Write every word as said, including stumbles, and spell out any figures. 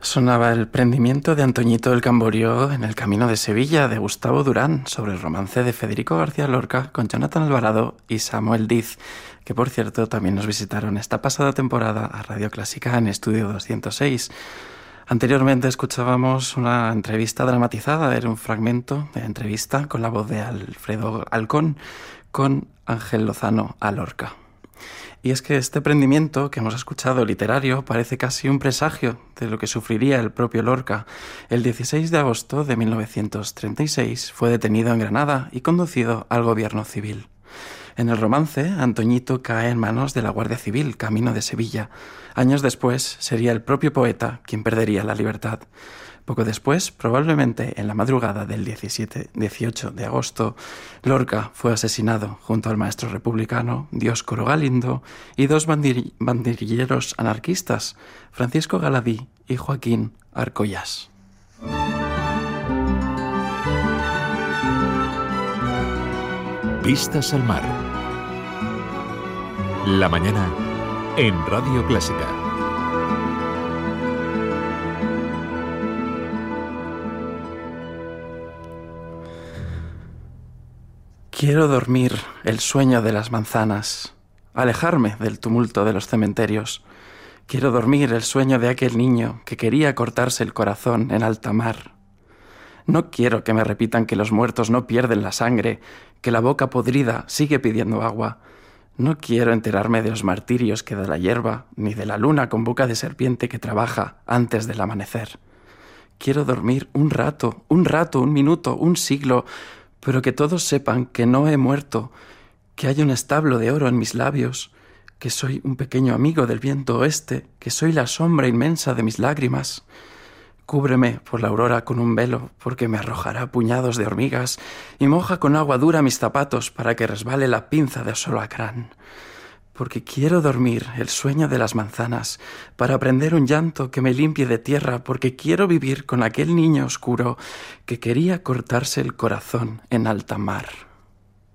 Sonaba el prendimiento de Antoñito el Camboriú en El camino de Sevilla, de Gustavo Durán, sobre el romance de Federico García Lorca con Jonathan Alvarado y Samuel Diz, que por cierto también nos visitaron esta pasada temporada a Radio Clásica en Estudio doscientos seis. Anteriormente escuchábamos una entrevista dramatizada, era un fragmento de entrevista con la voz de Alfredo Alcón con Ángel Lozano a Lorca. Y es que este prendimiento que hemos escuchado literario parece casi un presagio de lo que sufriría el propio Lorca. El dieciséis de agosto de mil novecientos treinta y seis fue detenido en Granada y conducido al gobierno civil. En el romance, Antoñito cae en manos de la Guardia Civil, camino de Sevilla. Años después, sería el propio poeta quien perdería la libertad. Poco después, probablemente en la madrugada del diecisiete dieciocho de agosto, Lorca fue asesinado junto al maestro republicano Dioscoro Galindo y dos bandir- banderilleros anarquistas, Francisco Galadí y Joaquín Arcollas. Vistas al mar. La mañana en Radio Clásica. Quiero dormir el sueño de las manzanas, alejarme del tumulto de los cementerios. Quiero dormir el sueño de aquel niño que quería cortarse el corazón en alta mar. No quiero que me repitan que los muertos no pierden la sangre, que la boca podrida sigue pidiendo agua. No quiero enterarme de los martirios que da la hierba, ni de la luna con boca de serpiente que trabaja antes del amanecer. Quiero dormir un rato, un rato, un minuto, un siglo, pero que todos sepan que no he muerto, que hay un establo de oro en mis labios, que soy un pequeño amigo del viento oeste, que soy la sombra inmensa de mis lágrimas. Cúbreme por la aurora con un velo, porque me arrojará puñados de hormigas, y moja con agua dura mis zapatos para que resbale la pinza de solacrán. Porque quiero dormir el sueño de las manzanas, para aprender un llanto que me limpie de tierra, porque quiero vivir con aquel niño oscuro que quería cortarse el corazón en alta mar.